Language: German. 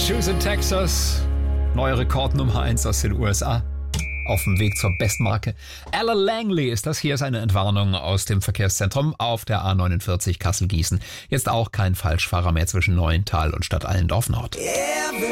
Shoes in Texas. Neue Rekordnummer 1 aus den USA. Auf dem Weg zur Bestmarke. Alan Langley ist das. Hier ist eine Entwarnung aus dem Verkehrszentrum auf der A49 Kassel-Gießen. Jetzt auch kein Falschfahrer mehr zwischen Neuental und Stadt Allendorf Nord.